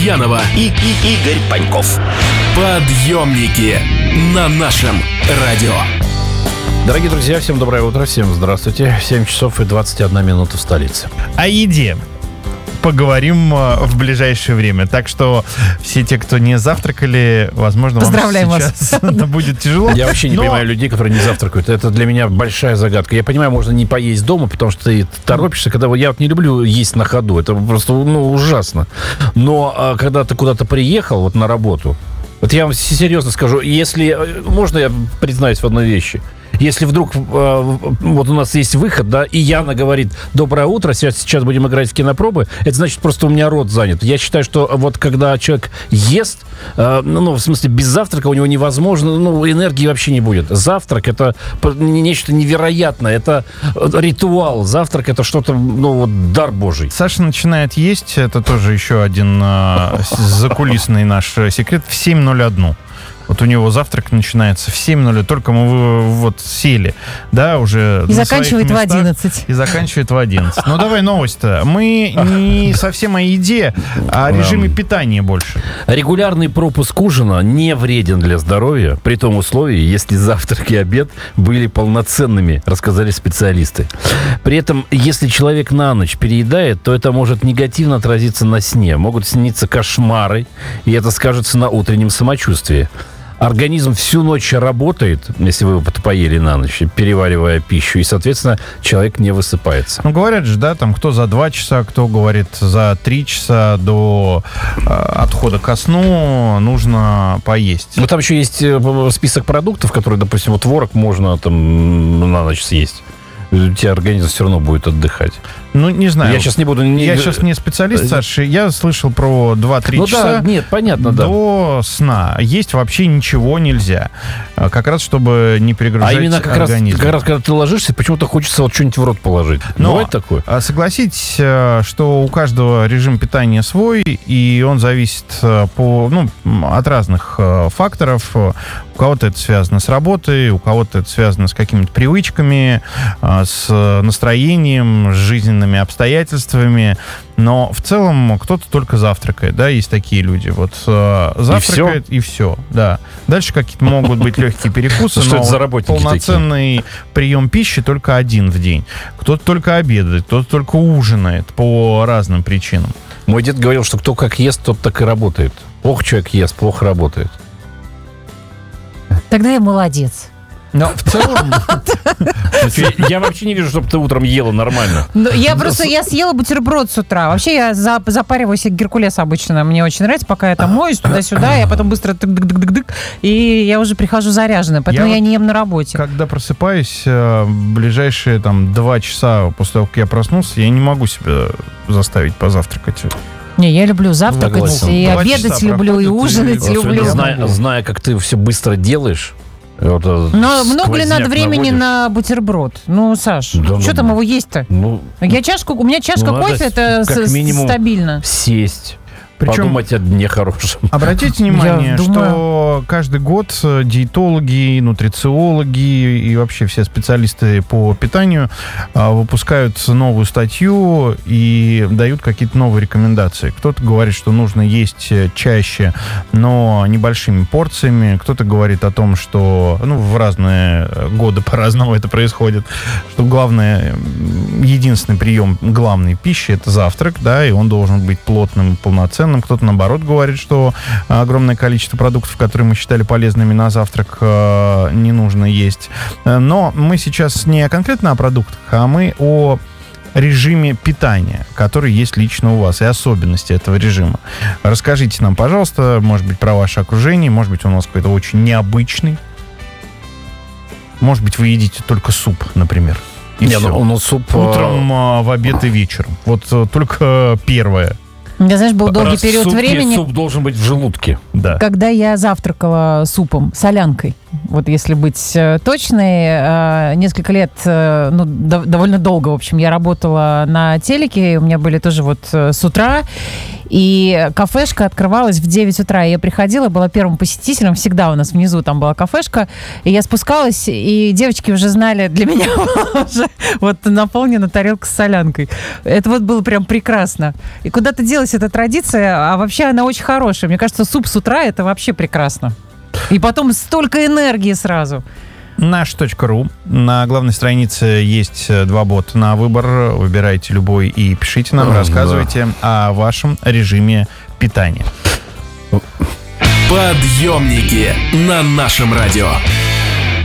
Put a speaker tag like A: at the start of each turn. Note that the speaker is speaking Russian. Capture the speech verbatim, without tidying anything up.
A: Янова и, и Игорь Паньков. Подъемники на нашем радио.
B: Дорогие друзья, всем доброе утро, всем здравствуйте. семь часов и двадцать одна минута в столице.
C: О еде поговорим в ближайшее время. Так что все те, кто не завтракали, возможно, вам сейчас будет тяжело.
B: Я вообще не Но... понимаю людей, которые не завтракают. Это для меня большая загадка. Я понимаю, можно не поесть дома, потому что ты торопишься. Когда я вот не люблю есть на ходу. Это просто ну, ужасно. Но а, когда ты куда-то приехал вот на работу, вот я вам серьезно скажу, если можно, я признаюсь в одной вещи. Если вдруг э, вот у нас есть выход, да, и Яна говорит: доброе утро, сейчас, сейчас будем играть в кинопробы, это значит, просто у меня рот занят. Я считаю, что вот когда человек ест, э, ну, в смысле, без завтрака у него невозможно, ну, энергии вообще не будет. Завтрак — это нечто невероятное, это ритуал. Завтрак — это что-то, ну, вот, дар Божий.
C: Саша начинает есть, это тоже еще один э, закулисный наш секрет, в семь ноль один. Вот у него завтрак начинается в семь ноль, только мы вот сели, да, уже
D: и заканчивает местах, в одиннадцать.
C: И заканчивает в одиннадцать. Ну, давай новость-то. Мы не совсем о еде, а о режиме питания больше.
B: Регулярный пропуск ужина не вреден для здоровья, при том условии, если завтрак и обед были полноценными, рассказали специалисты. При этом, если человек на ночь переедает, то это может негативно отразиться на сне. Могут сниться кошмары, и это скажется на утреннем самочувствии. Организм всю ночь работает, если вы поели на ночь, переваривая пищу, и, соответственно, человек не высыпается.
C: Ну, говорят же, да, там, кто за два часа, кто говорит за три часа до э, отхода ко сну нужно поесть.
B: Ну, там еще есть список продуктов, которые, допустим, вот творог можно там на ночь съесть. У тебя организм все равно будет отдыхать.
C: Ну, не знаю.
B: Я сейчас не буду...
C: Я сейчас не специалист, Саша. Я слышал про два-три
B: ну,
C: часа
B: да, нет, понятно,
C: до
B: да.
C: сна. Есть вообще ничего нельзя. Как раз, чтобы не перегружать
B: организм. А именно как
C: организм.
B: Раз, как раз, когда ты ложишься, почему-то хочется вот что-нибудь в рот положить.
C: Но
B: бывает такое?
C: Согласитесь, что у каждого режим питания свой, и он зависит по, ну, от разных факторов. У кого-то это связано с работой, у кого-то это связано с какими-то привычками, с настроением, с жизненными обстоятельствами, но в целом кто-то только завтракает, да, есть такие люди, вот э, завтракает и все? и все, да. Дальше какие-то могут быть легкие перекусы, но полноценный прием пищи только один в день. Кто-то только обедает, кто-то только ужинает по разным причинам.
B: Мой дед говорил, что кто как ест, тот так и работает. Плохо человек ест, плохо работает.
D: Тогда я молодец.
C: Но в целом...
B: Я вообще не вижу, чтобы ты утром ела нормально.
D: Я просто, я съела бутерброд с утра. Вообще я запариваюсь от Геркулеса обычно. Мне очень нравится, пока я там моюсь туда-сюда, я потом быстро тык-дык-дык-дык, и я уже прихожу заряженная, поэтому я, я не ем на работе.
C: Когда просыпаюсь, ближайшие там два часа после того, как я проснулся, я не могу себя заставить позавтракать.
D: Не, я люблю завтракать, Согласен. и Два обедать люблю, и ужинать и люблю.
B: Зная, зная, как ты все быстро делаешь, вот,
D: но много ли надо времени наводишь? На бутерброд? Ну, Саш, да, что ну, там его есть-то? Ну, я чашку, у меня чашка ну, кофе, это с, стабильно.
B: Сесть. Причем, подумать о дне хорошем.
C: Обратите внимание, что каждый год диетологи, нутрициологи и вообще все специалисты по питанию выпускают новую статью и дают какие-то новые рекомендации. Кто-то говорит, что нужно есть чаще, но небольшими порциями. Кто-то говорит о том, что ну, в разные годы по-разному это происходит, что главное, единственный прием главной пищи — это завтрак, да, и он должен быть плотным, полноценным. Кто-то, наоборот, говорит, что огромное количество продуктов, которые мы считали полезными на завтрак, не нужно есть. Но мы сейчас не конкретно о продуктах, а мы о режиме питания, который есть лично у вас, и особенности этого режима. Расскажите нам, пожалуйста, может быть, про ваше окружение, может быть, он у вас какой-то очень необычный. Может быть, вы едите только суп, например. И
B: не, ну, ну, суп...
C: Утром, в обед и вечером. Вот только первое.
D: Я, знаешь, был долгий период
B: суп,
D: времени.
B: Суп должен быть в желудке.
C: Да.
D: Когда я завтракала супом, солянкой. Вот если быть точной, несколько лет, ну, довольно долго, в общем, я работала на телеке, у меня были тоже вот с утра, и кафешка открывалась в девять утра. Я приходила, была первым посетителем, всегда у нас внизу там была кафешка, и я спускалась, и девочки уже знали, для меня уже вот наполнена тарелка с солянкой. Это вот было прям прекрасно. И куда-то делась эта традиция, а вообще она очень хорошая. Мне кажется, суп с утра — это вообще прекрасно. И потом столько энергии сразу.
C: наш точка ру. На главной странице есть два бота на выбор. Выбирайте любой и пишите нам, рассказывайте о вашем режиме питания.
A: Подъемники на нашем радио.